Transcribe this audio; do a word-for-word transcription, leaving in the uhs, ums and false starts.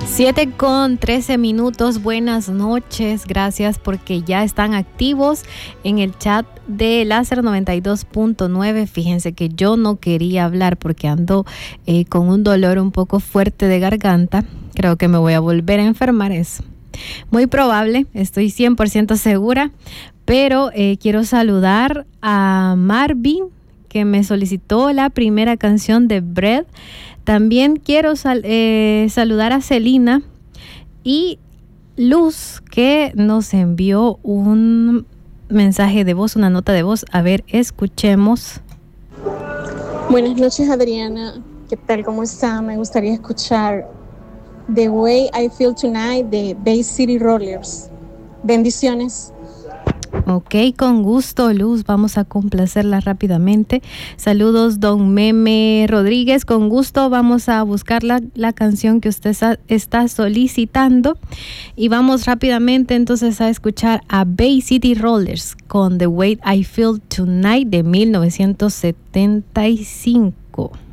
siete con trece minutos, buenas noches, gracias porque ya están activos en el chat de Láser noventa y dos punto nueve. Fíjense que yo no quería hablar porque ando eh, con un dolor un poco fuerte de garganta, creo que me voy a volver a enfermar, es muy probable, estoy cien por ciento segura, pero eh, quiero saludar a Marvin, que me solicitó la primera canción de Bread. También quiero sal, eh, saludar a Celina y Luz, que nos envió un mensaje de voz, una nota de voz. A ver, escuchemos. Buenas noches, Adriana. ¿Qué tal? ¿Cómo está? Me gustaría escuchar The Way I Feel Tonight de Bay City Rollers. Bendiciones. Ok, con gusto, Luz, vamos a complacerla rápidamente. Saludos, don Meme Rodríguez, con gusto vamos a buscar la, la canción que usted está solicitando y vamos rápidamente entonces a escuchar a Bay City Rollers con The Way I Feel Tonight de mil novecientos setenta y cinco.